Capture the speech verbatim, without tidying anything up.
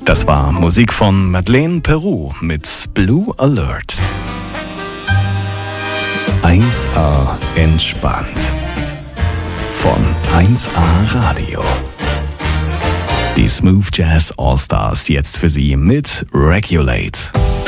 Das war Musik von Madeleine Peru mit Blue Alert. eins A entspannt. Von eins A Radio. Die Smooth Jazz All Stars jetzt für Sie mit Regulate.